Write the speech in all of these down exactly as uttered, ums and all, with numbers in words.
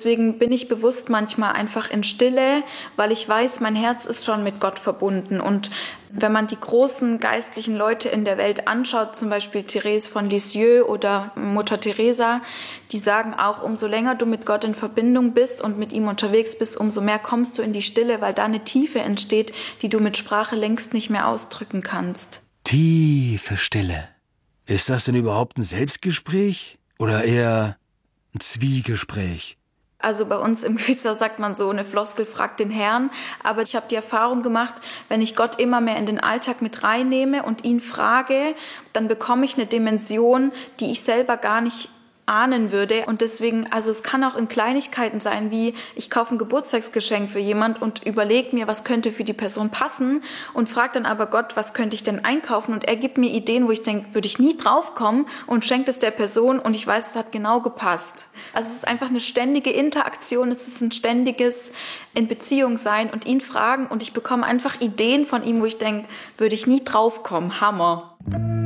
deswegen bin ich bewusst manchmal einfach in Stille, weil ich weiß, mein Herz ist schon mit Gott verbunden. Und wenn man die großen geistlichen Leute in der Welt anschaut, zum Beispiel Therese von Lisieux oder Mutter Teresa, die sagen auch, umso länger du mit Gott in Verbindung bist und mit ihm unterwegs bist, umso mehr kommst du in die Stille, weil da eine Tiefe entsteht, die du mit Sprache längst nicht mehr ausdrücken kannst. Tiefe Stille. Ist das denn überhaupt ein Selbstgespräch oder eher ein Zwiegespräch? Also bei uns im Gebetshaus sagt man so, eine Floskel fragt den Herrn. Aber ich habe die Erfahrung gemacht, wenn ich Gott immer mehr in den Alltag mit reinnehme und ihn frage, dann bekomme ich eine Dimension, die ich selber gar nicht ahnen würde. Und deswegen, also es kann auch in Kleinigkeiten sein, wie ich kaufe ein Geburtstagsgeschenk für jemand und überlege mir, was könnte für die Person passen und frage dann aber Gott, was könnte ich denn einkaufen? Und er gibt mir Ideen, wo ich denke, würde ich nie drauf kommen und schenkt es der Person und ich weiß, es hat genau gepasst. Also es ist einfach eine ständige Interaktion, es ist ein ständiges in Beziehung sein und ihn fragen und ich bekomme einfach Ideen von ihm, wo ich denke, würde ich nie drauf kommen. Hammer.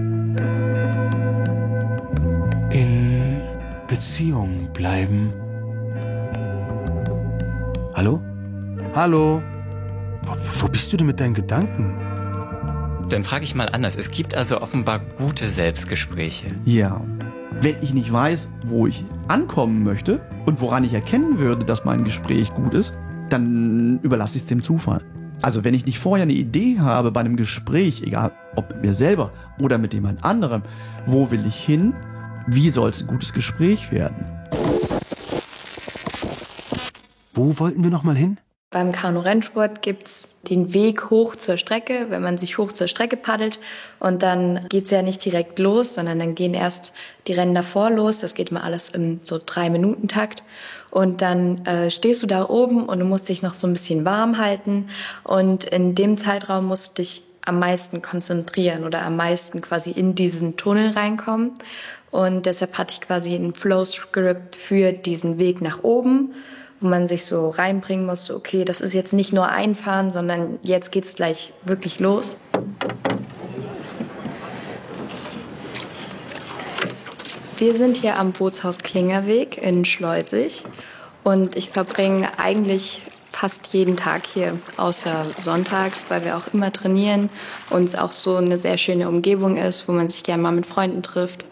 Beziehung bleiben. Hallo? Hallo? Wo, wo bist du denn mit deinen Gedanken? Dann frage ich mal anders. Es gibt also offenbar gute Selbstgespräche. Ja. Wenn ich nicht weiß, wo ich ankommen möchte und woran ich erkennen würde, dass mein Gespräch gut ist, dann überlasse ich es dem Zufall. Also wenn ich nicht vorher eine Idee habe bei einem Gespräch, egal ob mit mir selber oder mit jemand anderem, wo will ich hin? Wie soll es ein gutes Gespräch werden? Wo wollten wir noch mal hin? Beim Kanu-Rennsport gibt's den Weg hoch zur Strecke, wenn man sich hoch zur Strecke paddelt. Und dann geht's ja nicht direkt los, sondern dann gehen erst die Rennen davor los. Das geht immer alles im so drei-Minuten-Takt. Und dann äh, stehst du da oben und du musst dich noch so ein bisschen warm halten. Und in dem Zeitraum musst du dich am meisten konzentrieren oder am meisten quasi in diesen Tunnel reinkommen. Und deshalb hatte ich quasi ein Flow-Script für diesen Weg nach oben, wo man sich so reinbringen musste, okay, das ist jetzt nicht nur einfahren, sondern jetzt geht's gleich wirklich los. Wir sind hier am Bootshaus Klingerweg in Schleusig und ich verbringe eigentlich fast jeden Tag hier, außer sonntags, weil wir auch immer trainieren und es auch so eine sehr schöne Umgebung ist, wo man sich gerne mal mit Freunden trifft.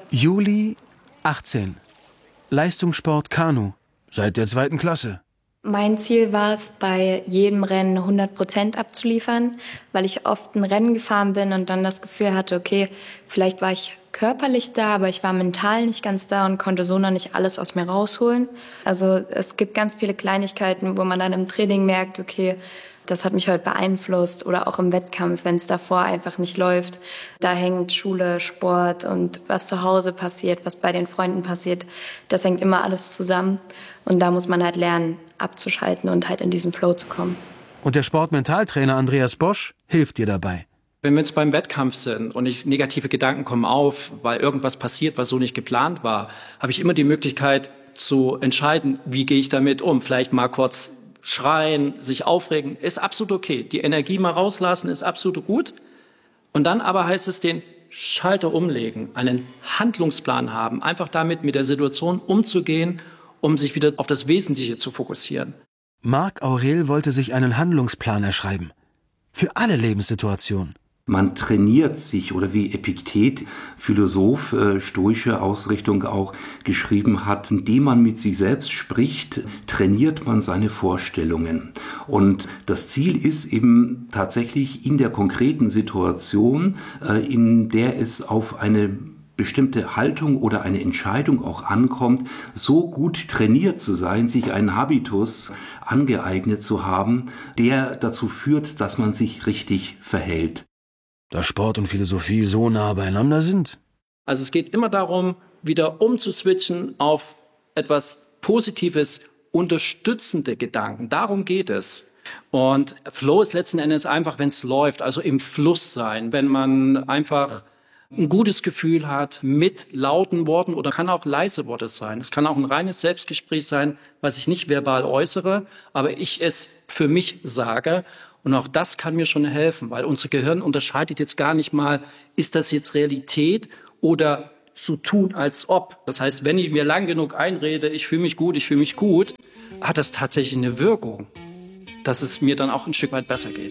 Juli, achtzehn. Leistungssport Kanu. Seit der zweiten Klasse. Mein Ziel war es, bei jedem Rennen hundert Prozent abzuliefern, weil ich oft ein Rennen gefahren bin und dann das Gefühl hatte, okay, vielleicht war ich körperlich da, aber ich war mental nicht ganz da und konnte so noch nicht alles aus mir rausholen. Also es gibt ganz viele Kleinigkeiten, wo man dann im Training merkt, okay, das hat mich heute beeinflusst oder auch im Wettkampf, wenn es davor einfach nicht läuft. Da hängt Schule, Sport und was zu Hause passiert, was bei den Freunden passiert, das hängt immer alles zusammen. Und da muss man halt lernen, abzuschalten und halt in diesen Flow zu kommen. Und der Sportmentaltrainer Andreas Bosch hilft dir dabei. Wenn wir jetzt beim Wettkampf sind und ich, negative Gedanken kommen auf, weil irgendwas passiert, was so nicht geplant war, habe ich immer die Möglichkeit zu entscheiden, wie gehe ich damit um. Vielleicht mal kurz schreien, sich aufregen, ist absolut okay. Die Energie mal rauslassen, ist absolut gut. Und dann aber heißt es, den Schalter umlegen, einen Handlungsplan haben, einfach damit mit der Situation umzugehen, um sich wieder auf das Wesentliche zu fokussieren. Marc Aurel wollte sich einen Handlungsplan erschreiben. Für alle Lebenssituationen. Man trainiert sich, oder wie Epiktet, Philosoph, äh, stoische Ausrichtung auch geschrieben hat, indem man mit sich selbst spricht, trainiert man seine Vorstellungen. Und das Ziel ist eben tatsächlich in der konkreten Situation, äh, in der es auf eine bestimmte Haltung oder eine Entscheidung auch ankommt, so gut trainiert zu sein, sich einen Habitus angeeignet zu haben, der dazu führt, dass man sich richtig verhält. Da Sport und Philosophie so nah beieinander sind? Also es geht immer darum, wieder umzuswitchen auf etwas Positives, unterstützende Gedanken. Darum geht es. Und Flow ist letzten Endes einfach, wenn es läuft, also im Fluss sein, wenn man einfach ein gutes Gefühl hat mit lauten Worten oder kann auch leise Worte sein. Es kann auch ein reines Selbstgespräch sein, was ich nicht verbal äußere, aber ich es für mich sage. Und auch das kann mir schon helfen, weil unser Gehirn unterscheidet jetzt gar nicht mal, ist das jetzt Realität oder so tun, als ob. Das heißt, wenn ich mir lang genug einrede, ich fühle mich gut, ich fühle mich gut, hat das tatsächlich eine Wirkung, dass es mir dann auch ein Stück weit besser geht.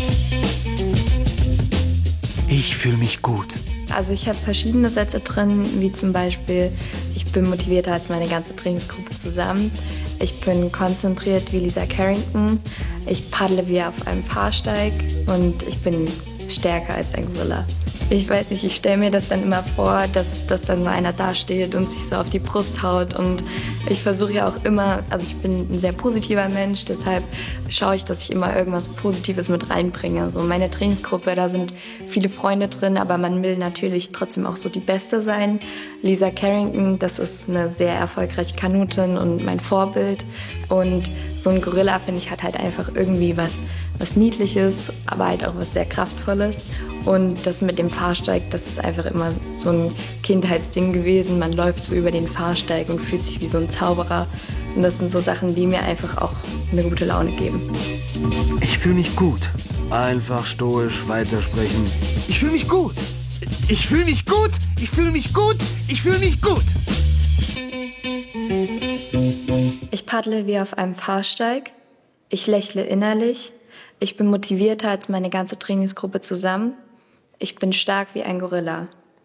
Ich fühle mich gut. Also ich habe verschiedene Sätze drin, wie zum Beispiel, ich bin motivierter als meine ganze Trainingsgruppe zusammen. Ich bin konzentriert wie Lisa Carrington. Ich paddle wie auf einem Fahrsteig und ich bin stärker als ein Gorilla. Ich weiß nicht, ich stelle mir das dann immer vor, dass, dass dann mal einer dasteht und sich so auf die Brust haut. Und ich versuche ja auch immer, also ich bin ein sehr positiver Mensch, deshalb schaue ich, dass ich immer irgendwas Positives mit reinbringe. Also meine Trainingsgruppe, da sind viele Freunde drin, aber man will natürlich trotzdem auch so die Beste sein. Lisa Carrington, das ist eine sehr erfolgreiche Kanutin und mein Vorbild. Und so ein Gorilla, finde ich, hat halt einfach irgendwie was, was Niedliches, aber halt auch was sehr Kraftvolles. Und das mit dem Fahrsteig, das ist einfach immer so ein Kindheitsding gewesen. Man läuft so über den Fahrsteig und fühlt sich wie so ein Zauberer. Und das sind so Sachen, die mir einfach auch eine gute Laune geben. Ich fühle mich gut. Einfach stoisch weitersprechen. Ich fühle mich gut. Ich fühle mich gut. Ich fühle mich gut. Ich fühle mich gut. Ich paddle wie auf einem Fahrsteig. Ich lächle innerlich. Ich bin motivierter als meine ganze Trainingsgruppe zusammen. Ich bin stark wie ein Gorilla.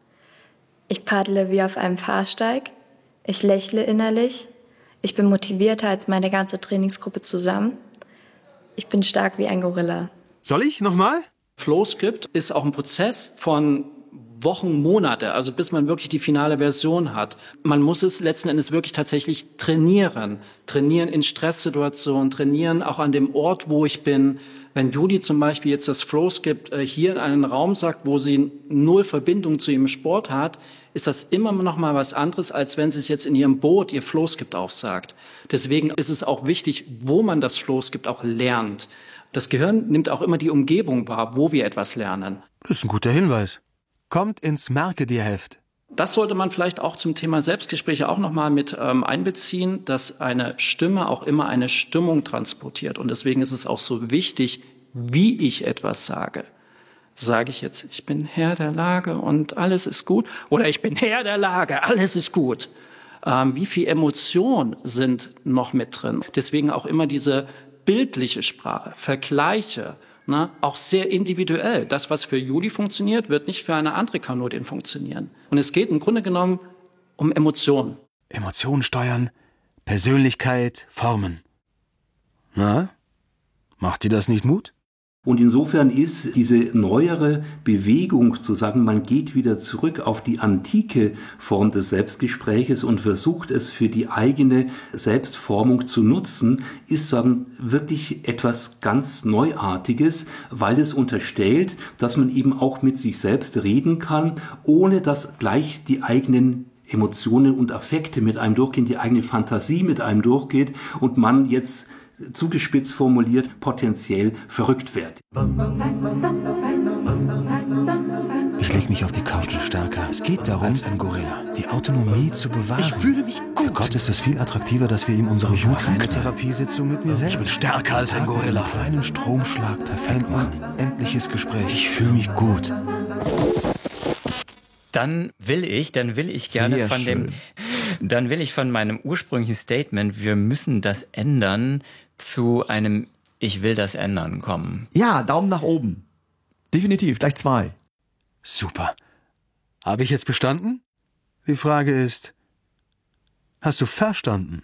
Ich paddle wie auf einem Fahrsteig. Ich lächle innerlich. Ich bin motivierter als meine ganze Trainingsgruppe zusammen. Ich bin stark wie ein Gorilla. Soll ich nochmal? Flowscript ist auch ein Prozess von Wochen, Monate, also bis man wirklich die finale Version hat. Man muss es letzten Endes wirklich tatsächlich trainieren. Trainieren in Stresssituationen, trainieren auch an dem Ort, wo ich bin. Wenn Judy zum Beispiel jetzt das Flowscript äh, hier in einen Raum sagt, wo sie null Verbindung zu ihrem Sport hat, ist das immer noch mal was anderes, als wenn sie es jetzt in ihrem Boot ihr Flowscript aufsagt. Deswegen ist es auch wichtig, wo man das Flowscript auch lernt. Das Gehirn nimmt auch immer die Umgebung wahr, wo wir etwas lernen. Das ist ein guter Hinweis. Kommt ins Merke-dir-Heft. Das sollte man vielleicht auch zum Thema Selbstgespräche auch nochmal mit ähm, einbeziehen, dass eine Stimme auch immer eine Stimmung transportiert. Und deswegen ist es auch so wichtig, wie ich etwas sage. Sage ich jetzt, ich bin Herr der Lage und alles ist gut? Oder ich bin Herr der Lage, alles ist gut? Ähm, wie viel Emotionen sind noch mit drin? Deswegen auch immer diese bildliche Sprache, Vergleiche, ne, auch sehr individuell. Das, was für Judy funktioniert, wird nicht für eine andere Kanutin funktionieren. Und es geht im Grunde genommen um Emotionen. Emotionen steuern, Persönlichkeit formen. Na, macht dir das nicht Mut? Und insofern ist diese neuere Bewegung zu sagen, man geht wieder zurück auf die antike Form des Selbstgespräches und versucht es für die eigene Selbstformung zu nutzen, ist sagen wirklich etwas ganz Neuartiges, weil es unterstellt, dass man eben auch mit sich selbst reden kann, ohne dass gleich die eigenen Emotionen und Affekte mit einem durchgehen, die eigene Fantasie mit einem durchgeht und man jetzt zugespitzt formuliert, potenziell verrückt wird. Ich lege mich auf die Couch und stärker. Es geht darum, als ein Gorilla, die Autonomie zu bewahren. Ich fühle mich gut. Für Gott ist es viel attraktiver, dass wir ihm unsere Wut eine Therapiesitzung mit mir selbst. Ich bin stärker als ein Gorilla. Mit einem kleinen Stromschlag perfekt machen. Endliches Gespräch. Ich fühle mich gut. Dann will ich, dann will ich gerne Sehr von schön. dem, dann will ich von meinem ursprünglichen Statement, wir müssen das ändern, zu einem Ich will das ändern kommen. Ja, Daumen nach oben. Definitiv, gleich zwei. Super. Habe ich jetzt bestanden? Die Frage ist, hast du verstanden?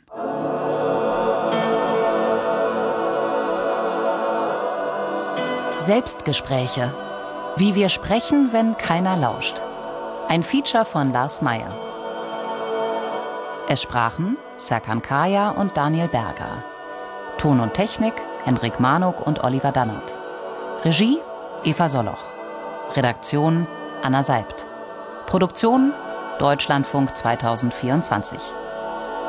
Selbstgespräche. Wie wir sprechen, wenn keiner lauscht. Ein Feature von Lars Meyer. Es sprachen Serkan Kaya und Daniel Berger. Ton und Technik Hendrik Manuk und Oliver Dannert. Regie Eva Soloch. Redaktion Anna Seibt. Produktion Deutschlandfunk zweitausendvierundzwanzig.